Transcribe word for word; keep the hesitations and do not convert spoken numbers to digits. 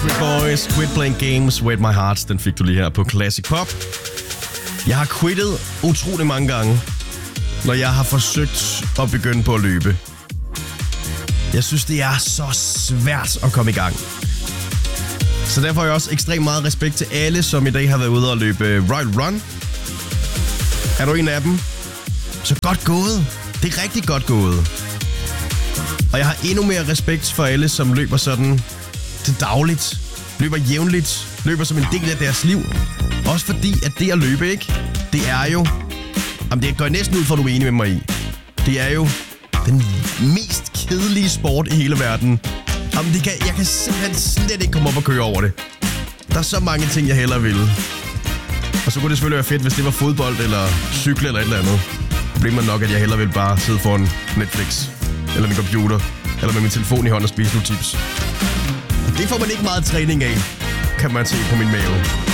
Backstreet Boys, Quit Playing Games, Wet My Heart. Den fik du lige her på Classic Pop. Jeg har quittet utrolig mange gange, når jeg har forsøgt at begynde på at løbe. Jeg synes, det er så svært at komme i gang. Så derfor har jeg også ekstremt meget respekt til alle, som i dag har været ude og løbe Royal Run. Er du en af dem? Så godt gået. Det er rigtig godt gået. Og jeg har endnu mere respekt for alle, som løber sådan til dagligt. Løber jævnligt. Løber som en del af deres liv. Også fordi, at det at løbe, ikke? Det er jo... Jamen, det går næsten ud for, at du er enig med mig i. Det er jo den mest kedelige sport i hele verden. Jamen, det kan, jeg kan simpelthen slet ikke komme op og køre over det. Der er så mange ting, jeg hellere ville. Og så kunne det selvfølgelig være fedt, hvis det var fodbold eller cykle eller et eller andet. Problemet er nok, at jeg hellere vil bare sidde foran Netflix. Eller min computer. Eller med min telefon i hånden og spise nogle chips. Det får man ikke meget træning af, kan man se på min mave.